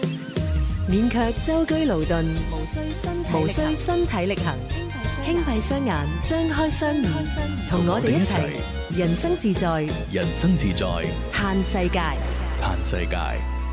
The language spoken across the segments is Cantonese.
勉強舟車勞頓，無需身體力行，輕閉雙眼，張開雙耳，同我哋一齊人生自在， 人生自在， 嘆世界。 嘆世界。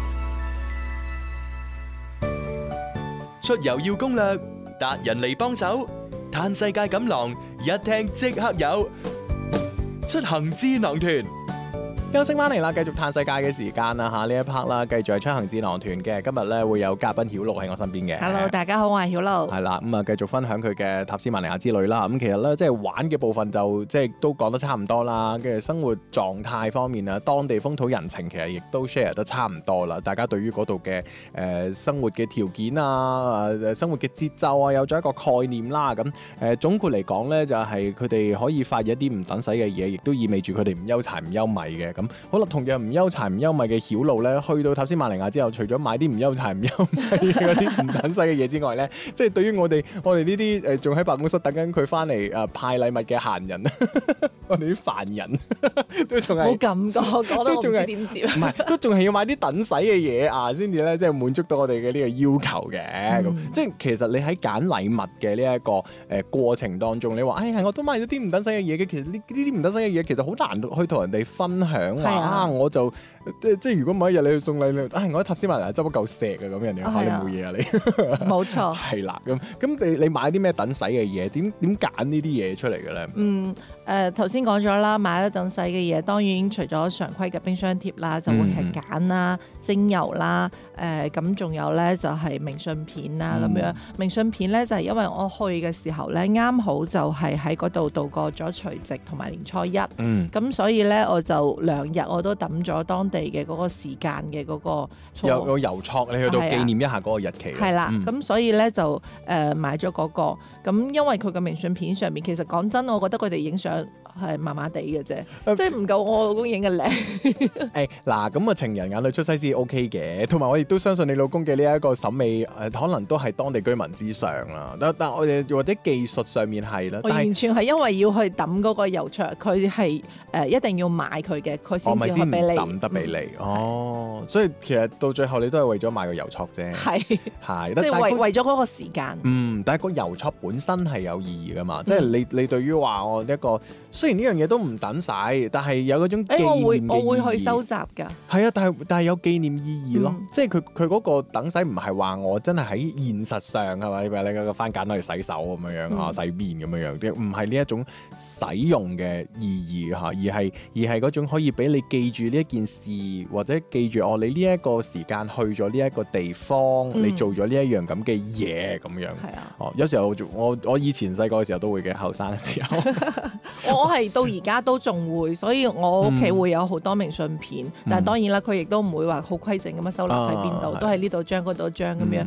出遊要攻略，達人嚟幫手，嘆世界錦囊一聽即刻有，出行智囊團。 休息翻嚟啦，繼續嘆世界嘅時間啦嚇，呢一 part 啦，繼續係出行智囊團嘅。今日咧會有嘉賓曉露喺我身邊嘅。 Hello， 大家好，我係曉露。 係啦，咁啊繼續分享佢嘅塔斯曼尼亞之旅啦。咁其實咧即係玩嘅部分就即係都講得差唔多啦。跟住生活狀態方面啊，當地風土人情其實亦都 share 得差唔多啦。大家對於嗰度嘅生活嘅條件啊，生活嘅節奏啊，有咗一個概念啦。咁總括嚟講咧，就係佢哋可以發現一啲唔等使嘅嘢，亦都意味住佢哋唔憂柴唔憂米嘅。咁好啦，同樣唔憂柴唔憂米嘅曉露咧，去到塔斯曼尼亞之後，除咗買啲唔憂柴唔憂米嗰啲唔等使嘅嘢之外咧，即係對於我哋呢啲仲喺辦公室等緊佢翻嚟派禮物嘅閒人，我哋啲凡人都仲係冇感覺，講得我唔知點接。 唔係，都仲係要買啲等使嘅嘢啊，先至咧即係滿足到我哋嘅呢個要求嘅。咁即係其實你喺揀禮物嘅呢一個過程當中，你話哎呀我都買咗啲唔等使嘅嘢嘅，其實呢啲唔等使嘅嘢其實好難去同人哋分享我就即係如果某一日你去送禮物，我喺塔斯曼尼亞執咗嚿石啊，咁人哋話你冇嘢啊你。 冇錯。 係啦，咁你買啲咩等使嘅嘢？點揀呢啲嘢出嚟嘅咧？ 頭先講咗啦，買得等使嘅嘢，當然除咗常規嘅冰箱貼啦，就會係鹼啦、精油啦，咁仲有咧就係明信片啦咁樣。明信片咧就係因為我去嘅時候咧，啱好就係喺嗰度度過咗除夕同埋年初一，咁所以咧我就2日我都抌咗當地嘅嗰個時間嘅嗰個有個郵戳，你去到紀念一下嗰個日期。 係啦，咁所以咧就買咗嗰個。咁因為佢嘅明信片上面，其實講真，我覺得佢哋影相係麻麻地嘅啫，即係唔夠我老公影嘅靚。 嗱，咁啊情人眼裏出西施 OK 嘅，同埋我亦都相信你老公嘅呢一個審美可能都係當地居民之上啦。但我哋或者技術上面係啦， 我完全係因為要去抌嗰個郵戳，佢係一定要買佢嘅，佢先至可以俾你抌得俾你。所以其實到最後你都係為咗買個郵戳啫。係， 即係為咗嗰個時間。 但係個郵戳本身係有意義噶嘛，即係你對於話我一個雖然呢樣嘢都唔等使，但係有嗰種紀念嘅意義。 我會去收集㗎。 係啊，但係有紀念意義咯，即係佢嗰個等使唔係話我真係喺現實上係咪？你個番梘攞嚟洗手咁樣啊，洗面咁樣，唔係呢一種使用嘅意義嚇，而係嗰種可以俾你記住呢一件事，或者記住你呢一個時間去咗呢一個地方，你做咗呢一樣咁嘅嘢咁樣。係啊，有時候我以前細個嘅時候都會嘅，後生嘅時候。 我係到而家都仲會，所以我屋企會有好多明信片。但係當然啦，佢亦都唔會話好規整咁樣收納喺邊度，都喺呢度張嗰度張咁樣。